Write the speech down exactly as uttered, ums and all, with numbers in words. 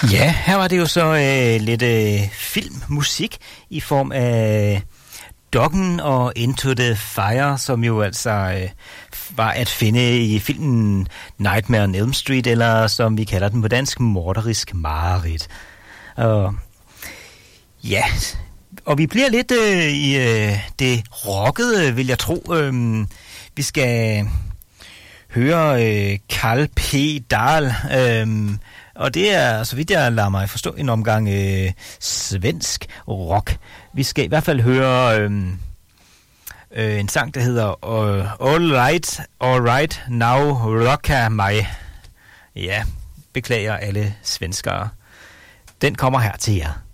Ja, her var det jo så øh, lidt øh, filmmusik i form af Doggen og Into the Fire, som jo altså øh, var at finde i filmen Nightmare on Elm Street, eller som vi kalder den på dansk, Morderisk Mareridt. Og ja, og vi bliver lidt øh, i øh, det rockede, vil jeg tro. Øh, vi skal høre øh, Carl P. Dahl, øh, og det er, så vidt jeg lader mig forstå, en omgang øh, svensk rock. Vi skal i hvert fald høre øh, øh, en sang, der hedder uh, All Right, All Right, Now Rocka Mig. Ja, beklager alle svenskere. Den kommer her til jer.